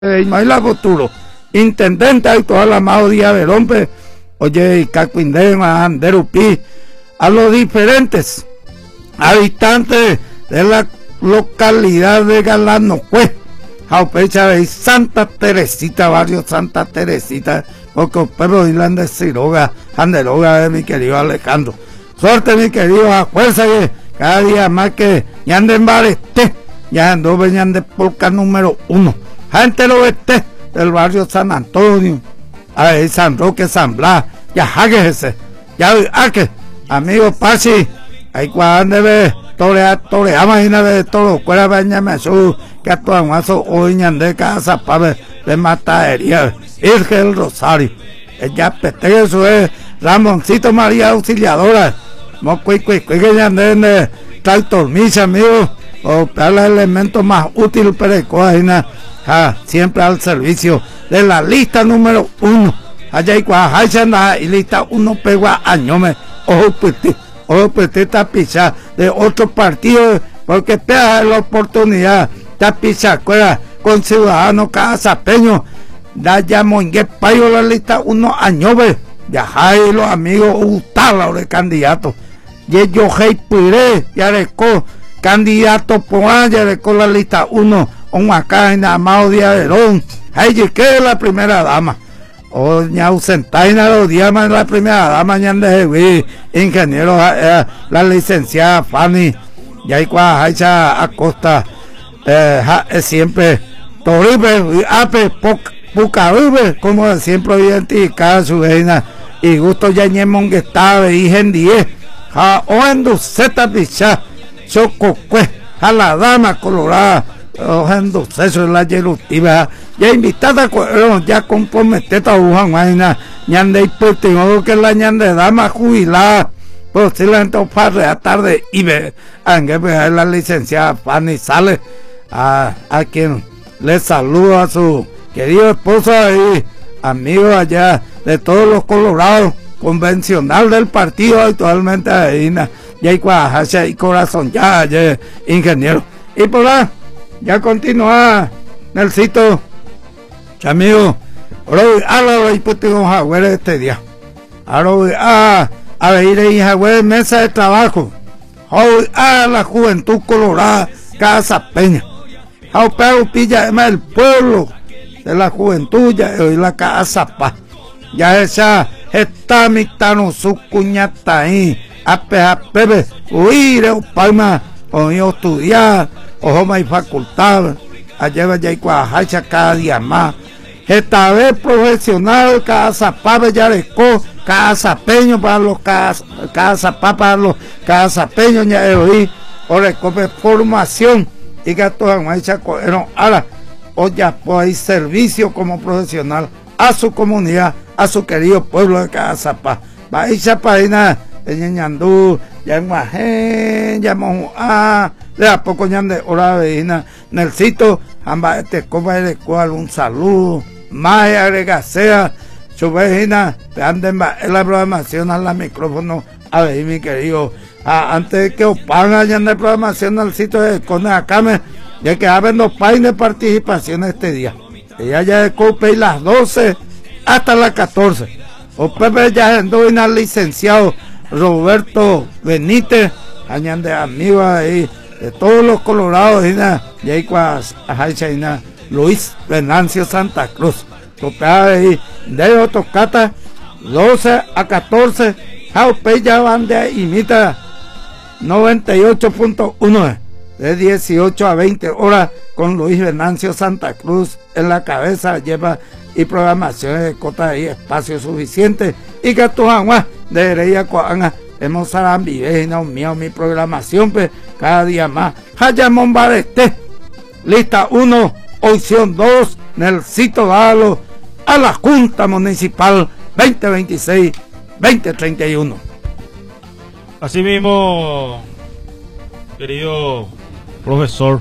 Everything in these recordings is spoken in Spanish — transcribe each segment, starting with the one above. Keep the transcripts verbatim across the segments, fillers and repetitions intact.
Ismaila Futuro, intendente actual Amado Díaz Verón, oye, Cacuindema, Anderupi, a los diferentes habitantes de la localidad de Galanocue, Jaupecha de Santa Teresita, barrio Santa Teresita, porque el pueblo de Isla de Siroga, Anderoga de mi querido Alejandro. Suerte, mi querido, acuérdense que cada día más que ya anden barete, ya ando venían de polca número uno. Gente lo vete del barrio San Antonio, a San Roque, San Blas, ya jáguese, ya que amigo Pachi, ahí cuando debe torea, torea, imagínate todo, cuera bañame su, que a tu amazo hoy ñande casa para de matadería, Virgen del Rosario, ella pete eso es, Ramoncito María Auxiliadora, no cui cui cui que ñande de tractor misa, amigo, o para los elementos más útiles para el coajina. Ah, siempre al servicio de la lista número uno. Allá hay cuajachanda y lista uno pegua añome. Ojo piti, ojo piti tapiza de otro partido, porque pega la oportunidad tapiza cuera con ciudadanos casapeño. Da ya mongue payo la lista uno añome. Ya hay los amigos gustala de candidatos. Y yo hey pire, ya recó candidato por ya recó la lista uno. Un acá en Amado Díaz Verón, ahí que es la primera dama, o ña ausentaina los días más la primera dama, ña de ingeniero, eh, la licenciada Fanny, y ahí cuando Aicha Acosta, eh, ja, es siempre Toribe, Ape, Pucaribe, como siempre identificada su reina, y gusto ya ñemon que estaba, y gendie, ja, o en duceta picha, chococue, a la dama colorada. Ojando eso es la yelutiva ya invitada ya comprometeta ujan vaina ñande y pues tengo que la ñande dama jubilada pues si la entonces para tarde y ve aunque la licenciada Fanny sale a, a quien le saluda a su querido esposo y amigo allá de todos los colorados convencional del partido actualmente ahí y hay cuajacha y corazón ya, ya ingeniero y por la ya continúa Nelsito, amigo, ahora a y pues tengo jagüer este día, ahora a a ver y jagüer mesa de trabajo, a la juventud colorada, Casa Peña, a pero pilla el pueblo de la juventud ya hoy la Casa Paz, ya esa está mitano su cuñata ahí, a peja bebé, huir o palma, o estudiar. Ojo más facultad, allá ya hay cuajacha cada día más. Esta vez profesional, cada zapapa ya recó, cada zapeño para los cada zapapa para los cada zapeño ya de hoy, o recoge formación y que todas las cogieron ahora, o ya pues hay servicio como profesional a su comunidad, a su querido pueblo de cada zapapa. Va a ir para nada. En Ñandú, ya en Guajén, ya en ah, de a poco ya de hora vecina, Nelsito, amba este copa de cual un saludo, más agregasea, su vecina, anden en la programación a la micrófono, a ver mi querido, ah, antes de que os pagan ya de programación al sitio de Conacame, ya que haben los países de participación este día, ella ya de copa y las doce hasta las catorce, o Pepe ya anduvo licenciado Roberto Benítez, añade amigos ahí, de todos los colorados, y ahí cuas, Luis Venancio Santa Cruz, topeada ahí, de Otocata, doce a catorce, Jaupe ya van de imita noventa y ocho punto uno, de dieciocho a veinte horas, con Luis Venancio Santa Cruz en la cabeza, lleva y programaciones de cota y espacio suficiente y que tu agua debería coanga hemos saran vive no mío mi programación pues cada día más Hayamón Bareste lista uno opción dos Nelsito Dalo a la Junta Municipal veinte veintiséis veinte treinta y uno. Así mismo, querido profesor,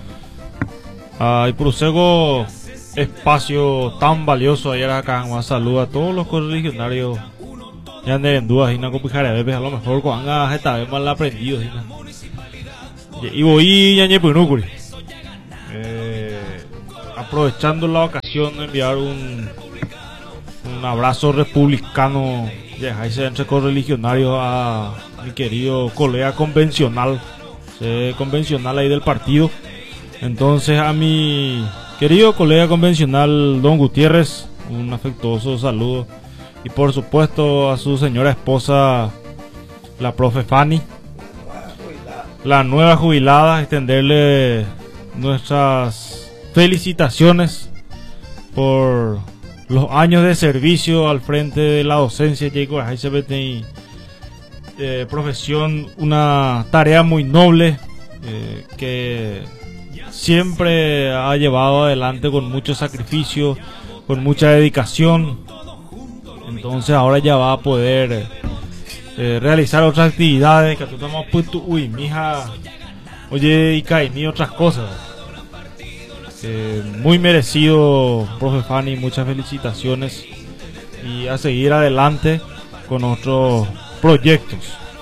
ay prosego espacio tan valioso ayer acá. Un saludo a todos los correligionarios ya anden en dudas y no complicar a veces a lo mejor con anga esta vez mal aprendido y voy ya ñe punúcuri eh aprovechando la ocasión de enviar un, un abrazo republicano de dejarse entre correligionarios a mi querido colega convencional, eh, convencional ahí del partido. Entonces a mi querido colega convencional Don Gutiérrez, un afectuoso saludo. Y por supuesto a su señora esposa, la profe Fanny, la nueva jubilada, extenderle nuestras felicitaciones por los años de servicio al frente de la docencia de eh, profesión, una tarea muy noble eh, que siempre ha llevado adelante con mucho sacrificio, con mucha dedicación. Entonces ahora ya va a poder eh, realizar otras actividades que tú estamos puesto, uy, mija, oye, y caí otras cosas. Eh, muy merecido, profe Fanny, muchas felicitaciones y a seguir adelante con otros proyectos.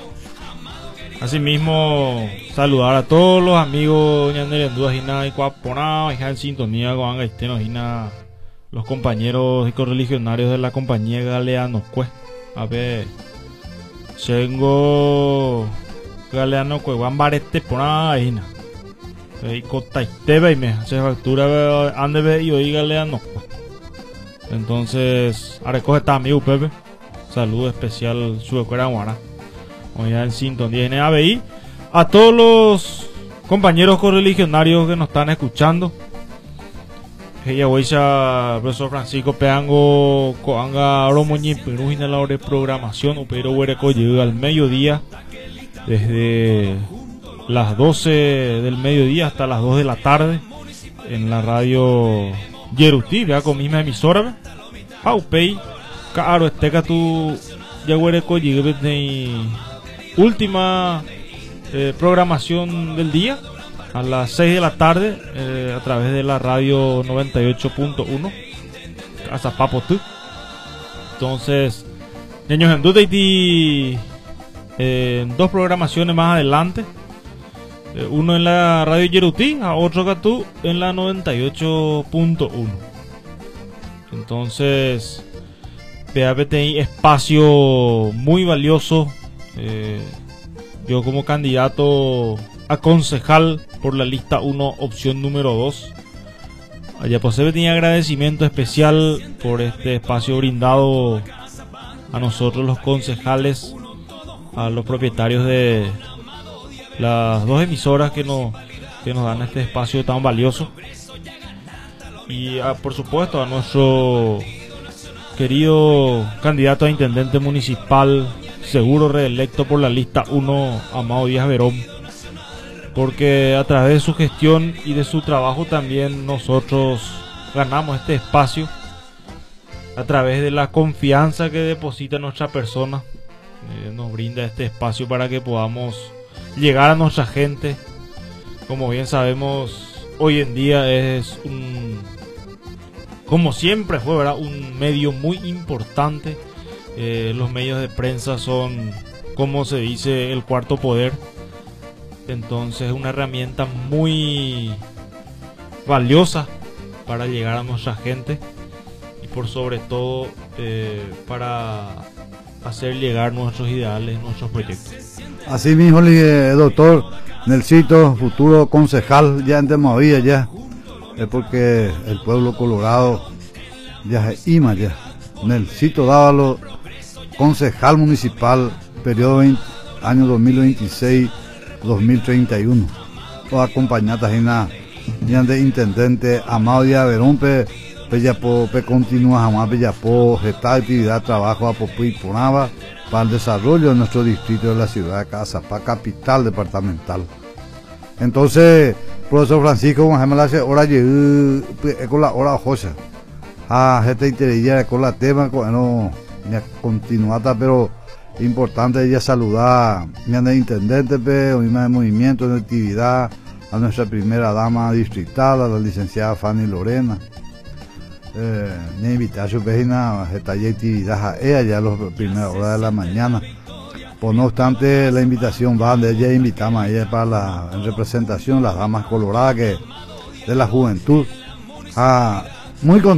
Asimismo, saludar a todos los amigos y en sintonía con los compañeros y correligionarios de la compañía Galeano Cue. A ver, tengo Galeano Cue, Juan Barete por ahí. Y Cota y Tebe y me hace factura ande ve y oiga Galeano Cue. Entonces, a recoge esta amigo Pepe. Saludo especial su escuela guara. Hoy en sintonía en A B I. A todos los compañeros correligionarios que nos están escuchando. Ella huella profesor Francisco Peango Coanga Romoñi Perú en la hora de programación pero huereco llega al mediodía desde las doce del mediodía hasta las dos de la tarde en la radio Yeruti, vea con misma emisora Paupey Caro Esteca tu ya huereco llega de última eh, programación del día a las seis de la tarde eh, a través de la radio noventa y ocho punto uno Casa Papotú. Entonces niños en duda y eh, dos programaciones más adelante, eh, uno en la radio Yeruti, a otro Catú en la noventa y ocho punto uno. Entonces P A P T I espacio muy valioso. eh, yo como candidato a concejal por la lista uno, opción número dos. Allá pues se tenía agradecimiento especial por este espacio brindado a nosotros los concejales, a los propietarios de las dos emisoras que nos, que nos dan este espacio tan valioso. Y a, por supuesto a nuestro querido candidato a intendente municipal, seguro reelecto por la lista uno, Amado Díaz Verón, porque a través de su gestión y de su trabajo también nosotros ganamos este espacio a través de la confianza que deposita nuestra persona. Eh, nos brinda este espacio para que podamos llegar a nuestra gente. Como bien sabemos, hoy en día es un, como siempre fue, ¿verdad?, un medio muy importante. Eh, los medios de prensa son, como se dice, el cuarto poder. Entonces es una herramienta muy valiosa para llegar a nuestra gente y por sobre todo eh, para hacer llegar nuestros ideales, nuestros proyectos. Así mismo, doctor Nelsito, futuro concejal ya en Temovía ya, es porque el pueblo colorado ya es ima ya. Nelsito Dávalo, concejal municipal, periodo veinte, año dos mil veintiséis dos mil treinta y uno. Toda acompañada ya de intendente Amado Díaz Verón, pe Peyapo, pe continúa jamás Peyapo, gesta actividad, trabajo a Popuy Ponaba para el desarrollo de nuestro distrito de la ciudad de Cazapá, capital departamental. Entonces, profesor Francisco, ahora llegué con la hora joya. Ah, gente interesa con la tema, no, continuada, pero importante ella saludar a mi intendente, pe, o mi movimiento de actividad, a nuestra primera dama distrital, a la licenciada Fanny Lorena. Eh, me invita a su página, esta actividad a ella ya a las primeras horas de la mañana. Por no obstante, la invitación va de ella, invitamos a ella para la en representación, las damas coloradas que de la juventud, Ah, muy contento.